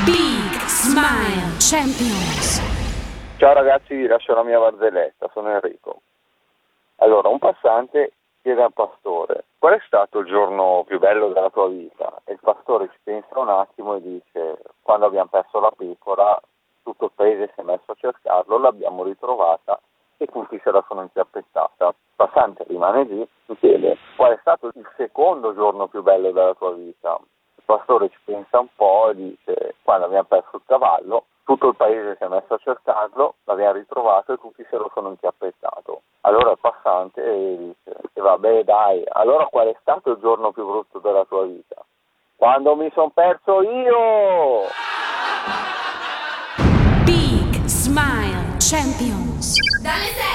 Big Smile Champions. Ciao ragazzi, vi lascio la mia barzelletta, sono Enrico. Allora, un passante chiede al pastore: qual è stato il giorno più bello della tua vita? E il pastore ci pensa un attimo e dice: quando abbiamo perso la pecora, tutto il paese si è messo a cercarlo, l'abbiamo ritrovata e tutti se la sono inchiappettata. Il passante rimane lì e chiede: qual è stato il secondo giorno più bello della tua vita? Il pastore ci pensa un po' e dice: quando abbiamo perso il cavallo, tutto il paese si è messo a cercarlo, l'abbiamo ritrovato e tutti se lo sono inchiappettato. Allora il passante dice: e vabbè dai, allora qual è stato il giorno più brutto della tua vita? Quando mi son perso io! Big Smile Champions.